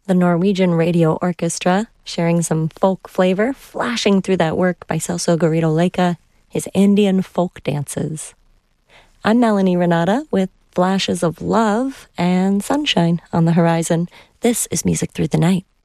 the Norwegian Radio Orchestra, sharing some folk flavor, flashing through that work by Celso Garrido Leica, his Andean folk dances. I'm Melanie Renata with flashes of love and sunshine on the horizon. This is Music Through the Night.